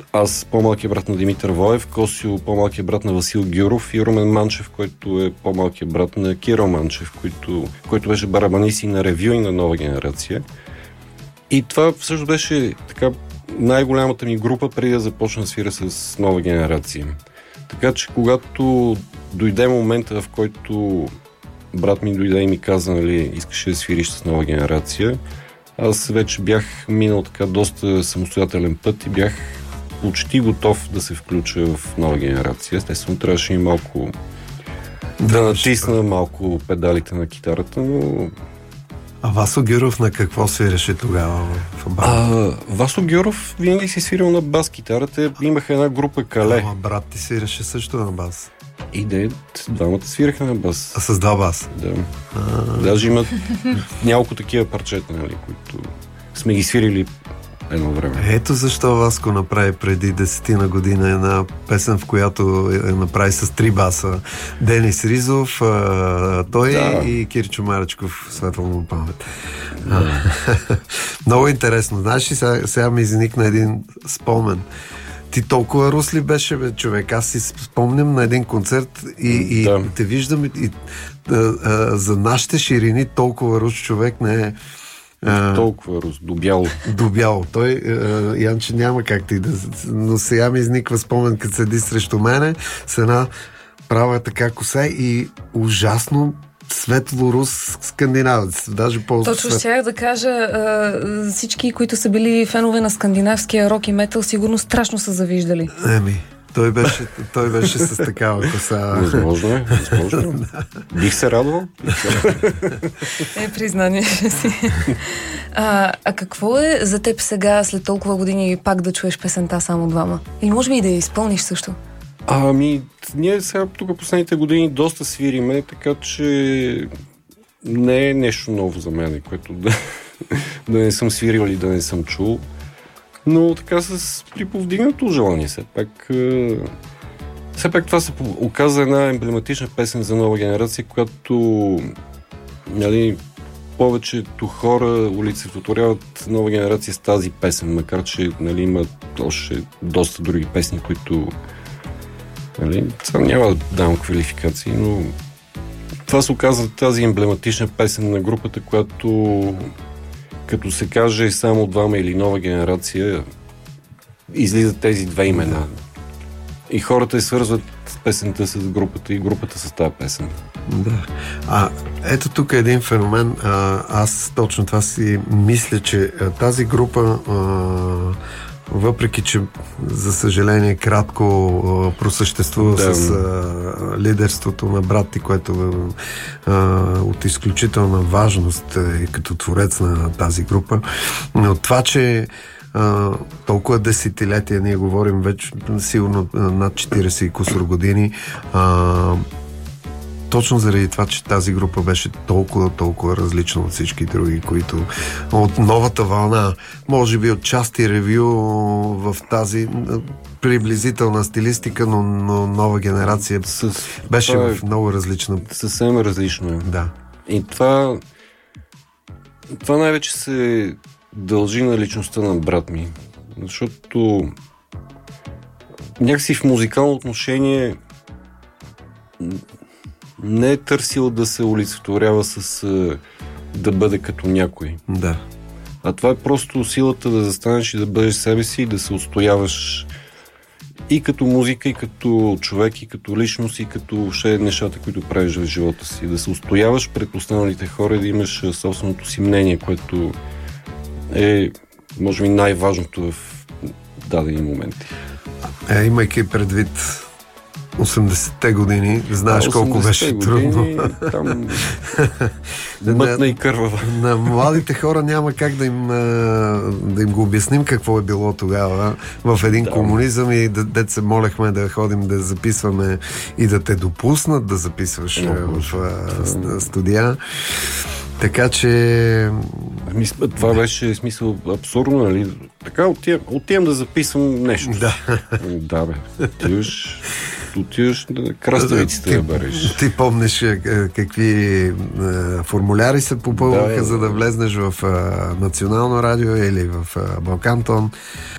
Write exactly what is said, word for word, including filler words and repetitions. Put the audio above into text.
аз по-малкият брат на Димитър Воев, Косио по-малкият брат на Васил Гюров и Румен Манчев, който е по-малкият брат на Кирил Манчев, който, който беше барабанист и на Ревю и на Нова генерация. И това всъщност беше така най-голямата ми група преди да започна да свира с Нова генерация. Така че когато дойде момента, в който брат ми дойде и ми каза, нали, искаше да свириш с Нова генерация, аз вече бях минал така доста самостоятелен път и бях почти готов да се включа в Нова генерация. Естествено, трябваше и малко да натисна малко педалите на китарата, но... А Васо Гюров на какво свиреше тогава в банда? Васо Гюров винаги си свирил на бас китарата. Имаха една група Кале. Ама брат ти свиреше също на бас. И де, двамата свираха на бас. А с два бас? Да. А-а-а. Даже имат няколко такива парчета, нали, които сме ги свирили едно време. Ето защо Васко направи преди десетина година една песен, в която я направи с три баса. Денис Ризов, той да. И Кирчо Маречков, светла му памет. Да. Много интересно. Знаеш ли, сега, сега ми изникна един спомен. Ти толкова рус ли беше, бе, човек? Аз си спомням на един концерт и, и да. Те виждам и, и а, а, за нашите ширини толкова рус човек не е. А, толкова рус, добяло. Добяло. Той, а, Янче, няма как ти да... Но сега ми изниква спомен, като седи срещу мене с една права така коса и ужасно светло-рус скандинавец. Даже по-светло. Точно щях да кажа, всички, които са били фенове на скандинавския рок и метал, сигурно страшно са завиждали. Еми, той беше, той беше с такава коса. Възможно е, възможно. Бих се радвал. Е, признание си. А, а какво е за теб сега, след толкова години, пак да чуеш песента само двама? Или може би и да я изпълниш също? Ами, ние сега тук последните години доста свириме, така че не е нещо ново за мен, което да, да не съм свирил или да не съм чул. Но така с приповдигнато желание. Все пак, все пак това се оказа една емблематична песен за Нова генерация, която, нали, повечето хора олицетворяват Нова генерация с тази песен, макар че, нали, има още доста други песни, които, нали, сега няма да давам квалификации, но това се оказа тази емблематична песен на групата, която, като се каже само двама или Нова генерация, излизат тези две имена. И хората я свързват песента с групата и групата с тази песен. Да. А, ето тук е един феномен. А, аз точно това си мисля, че тази група, а, въпреки че за съжаление кратко а, просъществува да. с а, лидерството на брат ти, което е от изключителна важност и като творец на тази група, но това, че а, толкова десетилетия, ние говорим вече сигурно над четирийсет и кусор години, а, точно заради това, че тази група беше толкова, толкова различна от всички други, които от новата вълна, може би от части ревю в тази приблизителна стилистика, но, но Нова генерация с, беше в е много различна. Съвсем различно е. Да. И това това най-вече се дължи на личността на брат ми. Защото някакси в музикално отношение не е търсил да се олицетворява с да бъде като някой. Да. А това е просто силата да застанеш и да бъдеш себе си и да се отстояваш и като музика, и като човек, и като личност, и като въобще нещата, които правиш в живота си. Да се отстояваш пред останалите хора и да имаш собственото си мнение, което е, може би, най-важното в дадени моменти. Е, имайки предвид осемдесетте години, знаеш а, колко беше години, трудно. Там мътна и кървава. На младите хора няма как да им, да им го обясним какво е било тогава в един да. комунизъм и да, дет се молехме да ходим да записваме и да те допуснат да записваш no, в да. студия. Така че... Това беше смисъл абсурдно, нали? Така отивам, отивам да записвам нещо. Да. Да, бе. Отиваш, отиваш на краставиците да бариш. Ти помниш какви формуляри се попълваха, да, за да влезнеш в Национално радио или в Балкантон.